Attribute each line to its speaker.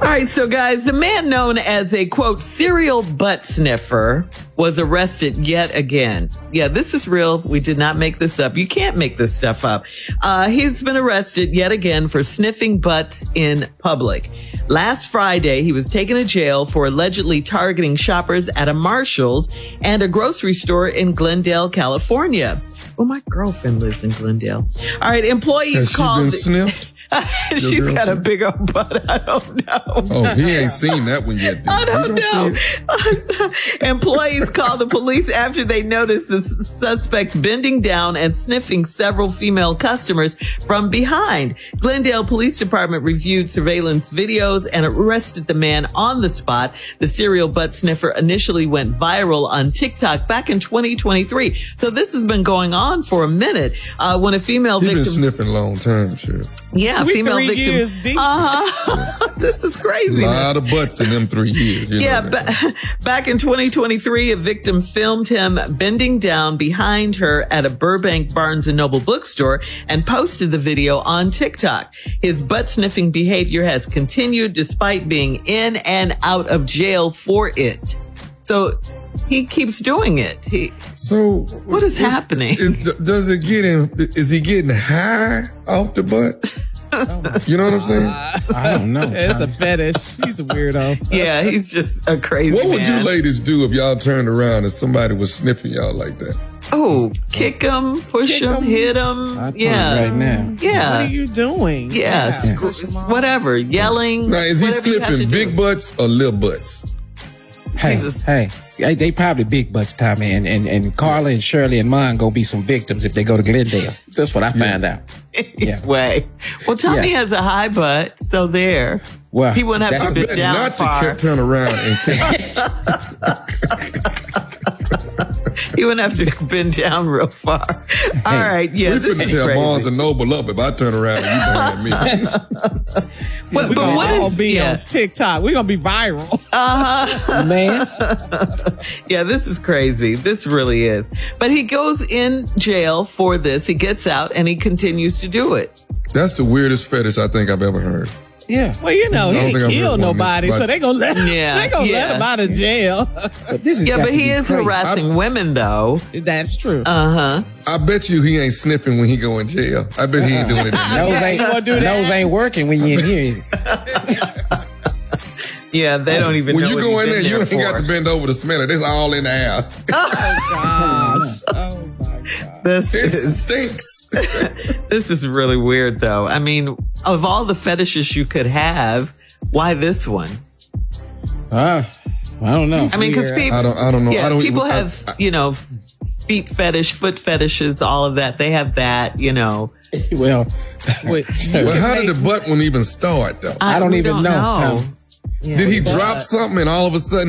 Speaker 1: right, so guys, the man known as a, quote, serial butt sniffer was arrested yet again. Yeah, this is real. We did not make this up. You can't make this stuff up. He's been arrested yet again for sniffing butts in public. Last Friday, he was taken to jail for allegedly targeting shoppers at a Marshall's and a grocery store in Glendale, California. Well, my girlfriend lives in Glendale. All right, employees
Speaker 2: Has she
Speaker 1: called.
Speaker 2: been sniffed?
Speaker 1: She's got a big old butt. I don't know.
Speaker 2: Oh, he ain't seen that one yet. Then.
Speaker 1: I don't know. Employees called the police after they noticed the suspect bending down and sniffing several female customers from behind. Glendale Police Department reviewed surveillance videos and arrested the man on the spot. The serial butt sniffer initially went viral on TikTok back in 2023. So this has been going on for a minute. When a female
Speaker 2: He's
Speaker 1: victim...
Speaker 2: been sniffing a long time, shit.
Speaker 1: Yeah,
Speaker 3: We
Speaker 1: female
Speaker 3: 3
Speaker 1: victim.
Speaker 3: years deep.
Speaker 1: This is crazy.
Speaker 2: A lot of butts in them 3 years. You
Speaker 1: Yeah,
Speaker 2: know that.
Speaker 1: back in 2023, a victim filmed him bending down behind her at a Burbank Barnes & Noble bookstore and posted the video on TikTok. His butt-sniffing behavior has continued despite being in and out of jail for it. So he keeps doing it.
Speaker 2: So
Speaker 1: What is happening?
Speaker 2: Does it get him? Is he getting high off the butt? You know what I'm saying?
Speaker 4: I don't know.
Speaker 3: It's a fetish. He's a weirdo.
Speaker 1: Yeah, he's just a crazy
Speaker 2: What would
Speaker 1: man.
Speaker 2: you ladies do if y'all turned around and somebody was sniffing y'all like that?
Speaker 1: Oh, kick him, push
Speaker 3: Kick
Speaker 1: him,
Speaker 3: 'em.
Speaker 1: hit him.
Speaker 4: I'll tell
Speaker 1: Yeah.
Speaker 4: you right now.
Speaker 1: Yeah.
Speaker 3: What are you doing?
Speaker 1: Yeah,
Speaker 3: Push him off.
Speaker 1: whatever, yelling.
Speaker 2: Now, is he
Speaker 1: whatever you have to
Speaker 2: sniffing
Speaker 1: do.
Speaker 2: big butts or little butts?
Speaker 1: Jesus.
Speaker 4: Hey, they probably big butts, Tommy, and Carla and Shirley and mine gonna be some victims if they go to Glendale. That's what I find out. Yeah.
Speaker 1: Way. Well, Tommy
Speaker 4: Yeah.
Speaker 1: has a high butt, so there.
Speaker 4: Well,
Speaker 1: He wouldn't have
Speaker 4: that's-
Speaker 1: to bend down
Speaker 2: Not
Speaker 1: far.
Speaker 2: to turn around and kick.
Speaker 1: He wouldn't have to bend down real far. All right, yeah.
Speaker 2: We
Speaker 1: this
Speaker 2: finna
Speaker 1: is
Speaker 2: tell
Speaker 1: crazy.
Speaker 2: Barnes and Noble up if I turn around and you behind me.
Speaker 1: But
Speaker 3: We're gonna
Speaker 1: what
Speaker 3: all
Speaker 1: is
Speaker 3: be on TikTok. We're gonna be viral.
Speaker 4: man.
Speaker 1: Yeah, this is crazy. This really is. But he goes in jail for this. He gets out and he continues to do it.
Speaker 2: That's the weirdest fetish I think I've ever heard.
Speaker 4: Yeah.
Speaker 3: Well, you know, he
Speaker 2: I don't think
Speaker 3: ain't
Speaker 2: I've
Speaker 3: killed
Speaker 2: heard one
Speaker 3: nobody,
Speaker 2: but-
Speaker 3: so they gonna let him.
Speaker 1: Yeah,
Speaker 3: They gonna let
Speaker 1: yeah.
Speaker 3: him out of jail.
Speaker 4: But this is
Speaker 1: Yeah,
Speaker 4: got
Speaker 1: but
Speaker 4: to
Speaker 1: he
Speaker 4: be
Speaker 1: is
Speaker 4: crazy.
Speaker 1: harassing women, though.
Speaker 3: That's true.
Speaker 1: Uh-huh.
Speaker 2: I bet you he ain't sniffing when he go in jail. I bet he ain't doing it.
Speaker 4: Nose ain't,
Speaker 3: You wanna do that?
Speaker 4: nose ain't working when you in here.
Speaker 1: Yeah, they don't even
Speaker 2: When
Speaker 1: know
Speaker 2: you
Speaker 1: what
Speaker 2: go
Speaker 1: he's
Speaker 2: in there, you ain't
Speaker 1: for.
Speaker 2: got to bend over to smell it. It's all in the air.
Speaker 3: Gosh. Oh my God.
Speaker 1: This
Speaker 2: It
Speaker 1: is
Speaker 2: stinks.
Speaker 1: this is really weird, though. I mean, of all the fetishes you could have, why this one?
Speaker 4: I don't know.
Speaker 1: I mean, because
Speaker 3: Weird.
Speaker 1: people,
Speaker 2: I don't know.
Speaker 1: yeah,
Speaker 2: I don't
Speaker 1: people
Speaker 2: I-
Speaker 1: have, feet fetish, foot fetishes, all of that. They have that,
Speaker 4: Well,
Speaker 3: Which-
Speaker 2: Well, how did the butt one even start though?
Speaker 4: I don't
Speaker 1: we
Speaker 4: even know, Tom.
Speaker 1: Yeah.
Speaker 2: Did he drop something and all of a sudden